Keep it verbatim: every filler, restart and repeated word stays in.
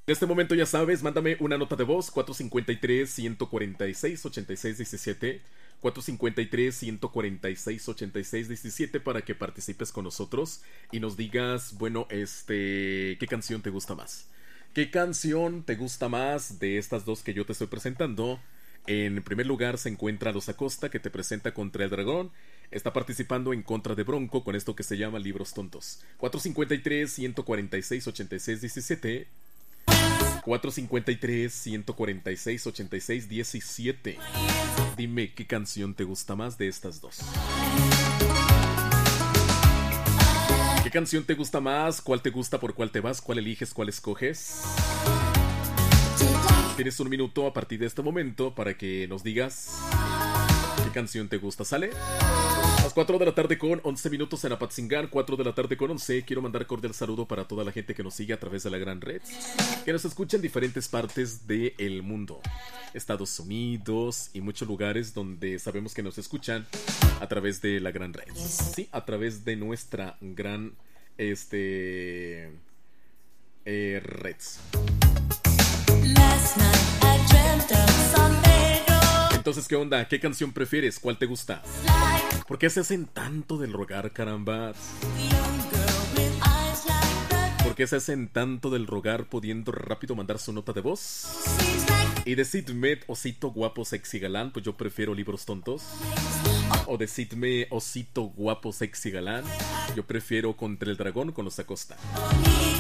En este momento ya sabes, mándame una nota de voz, cuatro cinco tres, uno cuatro seis, ocho seis uno siete, cuatro cinco tres, uno cuatro seis, ocho seis uno siete para que participes con nosotros y nos digas, bueno, este, ¿qué canción te gusta más? ¿Qué canción te gusta más de estas dos que yo te estoy presentando? En primer lugar se encuentra Los Acosta, que te presenta Contra el Dragón. Está participando en contra de Bronco con esto que se llama Libros Tontos. cuatro cinco tres, uno cuatro seis, ocho seis uno siete, cuatro cinco tres, uno cuatro seis, ocho seis uno siete. Dime qué canción te gusta más de estas dos. ¿Qué canción te gusta más? ¿Cuál te gusta? ¿Por cuál te vas? ¿Cuál eliges? ¿Cuál escoges? Tienes un minuto a partir de este momento para que nos digas qué canción te gusta. ¿Sale? A las cuatro de la tarde con once minutos en Apatzingán, cuatro de la tarde con once. Quiero mandar cordial saludo para toda la gente que nos sigue a través de la gran red, que nos escucha en diferentes partes del mundo, Estados Unidos y muchos lugares donde sabemos que nos escuchan a través de la gran red. Sí, a través de nuestra gran este eh, red. Entonces, ¿qué onda? ¿Qué canción prefieres? ¿Cuál te gusta? ¿Por qué se hacen tanto del rogar, caramba? ¿Por qué se hacen tanto del rogar pudiendo rápido mandar su nota de voz? Y decidme, osito guapo, sexy galán, pues yo prefiero Libros Tontos. O decidme, osito guapo, sexy galán, yo prefiero Contra el Dragón con Los Acosta.